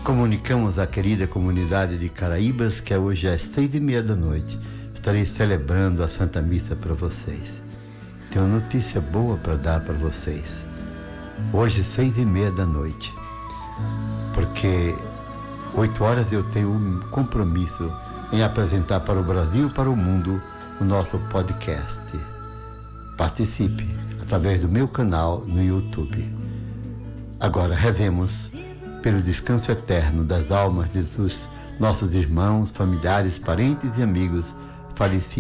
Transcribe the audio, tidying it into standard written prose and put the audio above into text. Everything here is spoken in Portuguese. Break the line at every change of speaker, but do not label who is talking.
Comunicamos à querida comunidade de Caraíbas que hoje às 6h30 da noite estarei celebrando a Santa Missa para vocês. Tenho uma notícia boa para dar para vocês. Hoje 6h30 da noite, porque 8 horas eu tenho um compromisso em apresentar para o Brasil e para o mundo o nosso podcast. Participe através do meu canal no YouTube. Agora rezemos pelo descanso eterno das almas de nossos irmãos, familiares, parentes e amigos falecidos.